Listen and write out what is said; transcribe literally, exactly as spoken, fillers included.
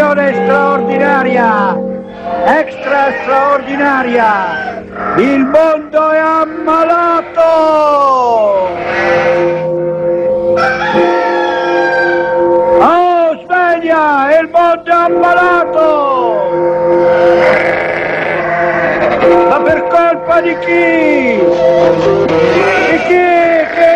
situazione straordinaria, extra straordinaria, il mondo è ammalato! Oh, sveglia, il mondo è ammalato! Ma per colpa di chi? Di chi?